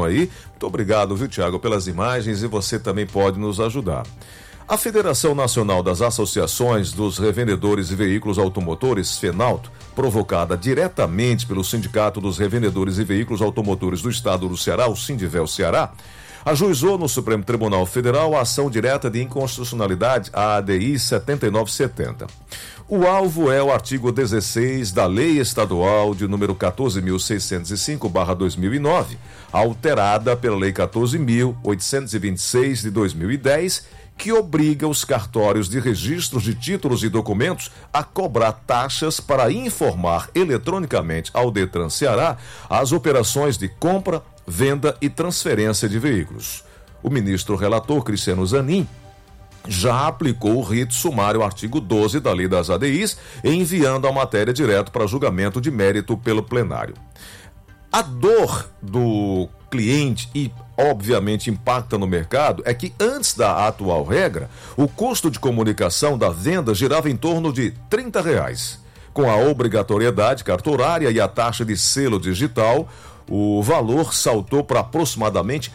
informação aí. Muito obrigado, viu, Tiago, pelas imagens, e você também pode nos ajudar. A Federação Nacional das Associações dos Revendedores de Veículos Automotores, FENAUTO, provocada diretamente pelo Sindicato dos Revendedores de Veículos Automotores do Estado do Ceará, o Sindivel Ceará, ajuizou no Supremo Tribunal Federal a ação direta de inconstitucionalidade, a ADI 7970. O alvo é o artigo 16 da Lei Estadual de número 14.605/2009, alterada pela Lei 14.826 de 2010, que obriga os cartórios de registros de títulos e documentos a cobrar taxas para informar eletronicamente ao Detran Ceará as operações de compra, venda e transferência de veículos. O ministro relator Cristiano Zanin já aplicou o rito sumário artigo 12 da Lei das ADIs, enviando a matéria direto para julgamento de mérito pelo plenário. A dor do cliente e, obviamente, impacta no mercado é que antes da atual regra, o custo de comunicação da venda girava em torno de R$30. Com a obrigatoriedade cartorária e a taxa de selo digital, o valor saltou para aproximadamente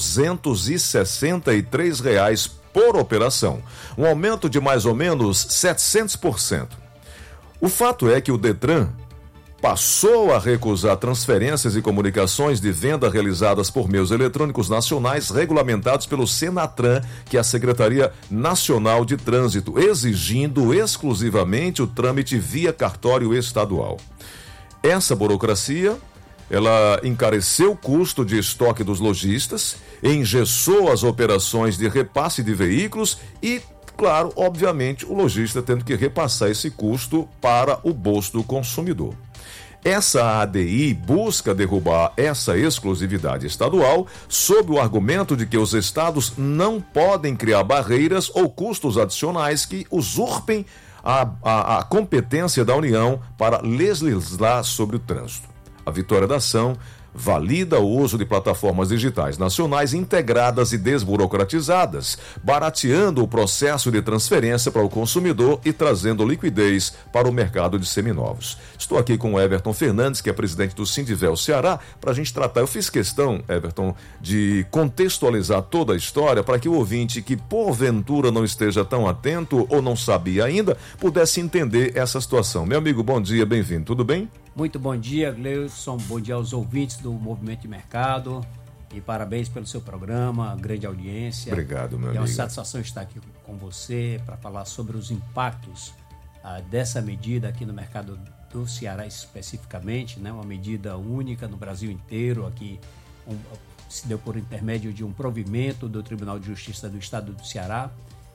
R$263 por operação, um aumento de mais ou menos 700%. O fato é que o Detran passou a recusar transferências e comunicações de venda realizadas por meios eletrônicos nacionais regulamentados pelo Senatran, que é a Secretaria Nacional de Trânsito, exigindo exclusivamente o trâmite via cartório estadual. Essa burocracia, ela encareceu o custo de estoque dos lojistas, engessou as operações de repasse de veículos e, claro, obviamente, o lojista tendo que repassar esse custo para o bolso do consumidor. Essa ADI busca derrubar essa exclusividade estadual sob o argumento de que os estados não podem criar barreiras ou custos adicionais que usurpem a competência da União para legislar sobre o trânsito. A vitória da ação valida o uso de plataformas digitais nacionais integradas e desburocratizadas, barateando o processo de transferência para o consumidor e trazendo liquidez para o mercado de seminovos. Estou aqui com o Everton Fernandes, que é presidente do Sindivel Ceará, para a gente tratar. Eu fiz questão, Everton, de contextualizar toda a história para que o ouvinte que porventura não esteja tão atento ou não sabia ainda, pudesse entender essa situação. Meu amigo, bom dia, bem-vindo, tudo bem? Muito bom dia, Gleudson, bom dia aos ouvintes do Movimento de Mercado e parabéns pelo seu programa, grande audiência. Obrigado, meu amigo. É uma satisfação estar aqui com você para falar sobre os impactos dessa medida aqui no mercado do Ceará especificamente, né? Uma medida única no Brasil inteiro, aqui se deu por intermédio de um provimento do Tribunal de Justiça do Estado do Ceará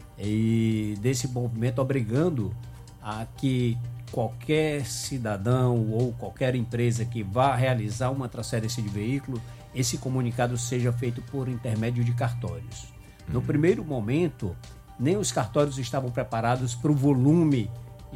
e desse movimento obrigando a que qualquer cidadão ou qualquer empresa que vá realizar uma transferência de veículo, esse comunicado seja feito por intermédio de cartórios. No primeiro momento, nem os cartórios estavam preparados para o volume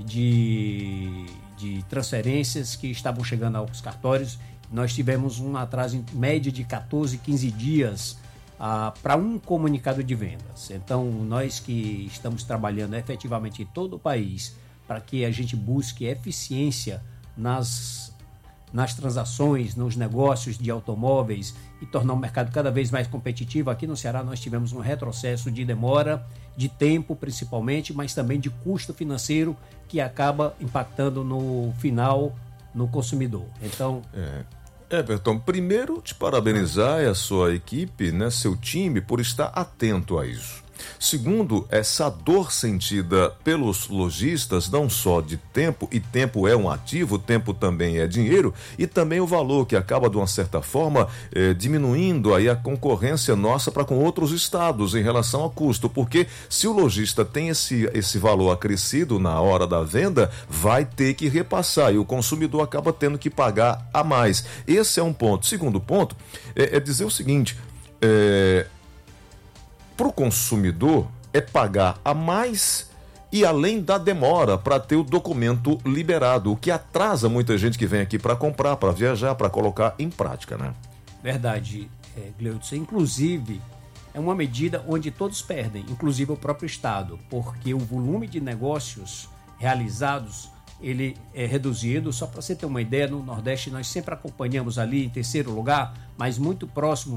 de transferências que estavam chegando aos cartórios. Nós tivemos um atraso em média de 14, 15 dias para um comunicado de vendas. Então, nós que estamos trabalhando efetivamente em todo o país para que a gente busque eficiência nas transações, nos negócios de automóveis e tornar o mercado cada vez mais competitivo. Aqui no Ceará nós tivemos um retrocesso de demora, de tempo principalmente, mas também de custo financeiro que acaba impactando no final no consumidor. Então... Everton, primeiro te parabenizar e a sua equipe, né, seu time, por estar atento a isso. Segundo, essa dor sentida pelos lojistas, não só de tempo, e tempo é um ativo, tempo também é dinheiro, e também o valor que acaba, de uma certa forma, diminuindo aí a concorrência nossa para com outros estados em relação ao custo, porque se o lojista tem esse valor acrescido na hora da venda, vai ter que repassar e o consumidor acaba tendo que pagar a mais. Esse é um ponto. Segundo ponto é dizer o seguinte, para o consumidor é pagar a mais e além da demora para ter o documento liberado, o que atrasa muita gente que vem aqui para comprar, para viajar, para colocar em prática, né? Verdade, Gleudson. Inclusive, é uma medida onde todos perdem, inclusive o próprio Estado, porque o volume de negócios realizados ele é reduzido. Só para você ter uma ideia, no Nordeste nós sempre acompanhamos ali em terceiro lugar, mas muito próximo